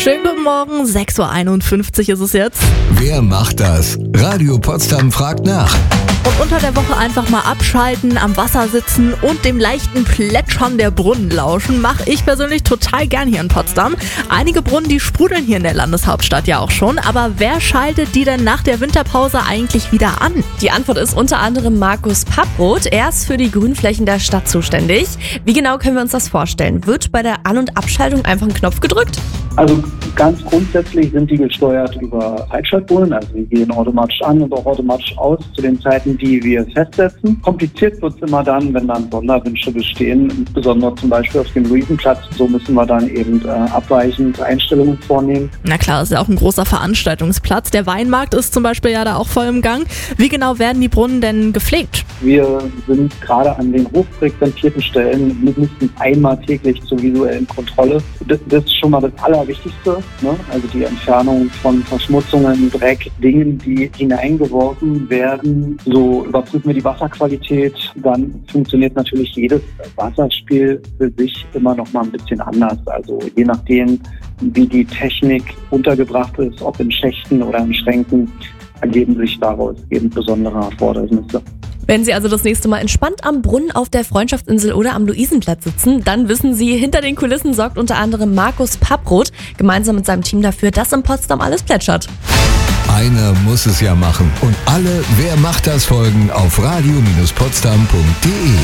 Schönen guten Morgen, 6.51 Uhr ist es jetzt. Wer macht das? Radio Potsdam fragt nach. Und unter der Woche einfach mal abschalten, am Wasser sitzen und dem leichten Plätschern der Brunnen lauschen, mache ich persönlich total gern hier in Potsdam. Einige Brunnen, die sprudeln hier in der Landeshauptstadt ja auch schon, aber wer schaltet die denn nach der Winterpause eigentlich wieder an? Die Antwort ist unter anderem Markus Papproth. Er ist für die Grünflächen der Stadt zuständig. Wie genau können wir uns das vorstellen? Wird bei der An- und Abschaltung einfach ein Knopf gedrückt? Also ganz grundsätzlich sind die gesteuert über Zeitschaltbrunnen, also die gehen automatisch an und auch automatisch aus zu den Zeiten, die wir festsetzen. Kompliziert wird es immer dann, wenn dann Sonderwünsche bestehen, insbesondere zum Beispiel auf dem Luisenplatz. So müssen wir dann eben abweichend Einstellungen vornehmen. Na klar, das ist ja auch ein großer Veranstaltungsplatz. Der Weinmarkt ist zum Beispiel ja da auch voll im Gang. Wie genau werden die Brunnen denn gepflegt? Wir sind gerade an den hochfrequentierten Stellen mindestens einmal täglich zur visuellen Kontrolle. Das ist schon mal das Allerwichtigste, ne? Also die Entfernung von Verschmutzungen, Dreck, Dingen, die hineingeworfen werden. So überprüfen wir die Wasserqualität. Dann funktioniert natürlich jedes Wasserspiel für sich immer noch mal ein bisschen anders. Also je nachdem, wie die Technik untergebracht ist, ob in Schächten oder in Schränken, ergeben sich daraus eben besondere Erfordernisse. Wenn Sie also das nächste Mal entspannt am Brunnen auf der Freundschaftsinsel oder am Luisenplatz sitzen, dann wissen Sie, hinter den Kulissen sorgt unter anderem Markus Papproth gemeinsam mit seinem Team dafür, dass in Potsdam alles plätschert. Einer muss es ja machen. Und alle Wer macht das Folgen auf radio-potsdam.de.